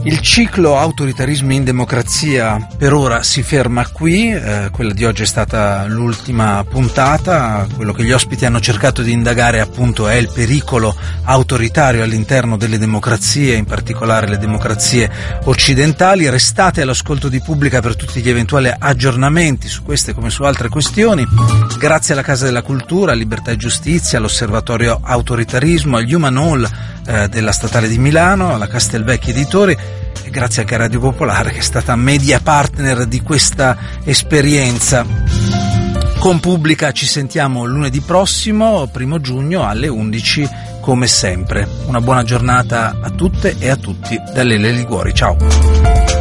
Il ciclo autoritarismi in democrazia per ora si ferma qui, quella di oggi è stata l'ultima puntata. Quello che gli ospiti hanno cercato di indagare appunto è il pericolo autoritario all'interno delle democrazie, in particolare le democrazie occidentali. Restate all'ascolto di Pubblica per tutti gli eventuali aggiornamenti su queste come su altre questioni. Grazie alla Casa della Cultura, Libertà e Giustizia, all'Osservatorio Autoritarismo, agli Human Hall della Statale di Milano, alla Castelvecchi Editori e grazie anche a Radio Popolare che è stata media partner di questa esperienza. Con Pubblica ci sentiamo lunedì prossimo, 1 giugno alle 11 come sempre. Una buona giornata a tutte e a tutti da Lele Liguori, ciao!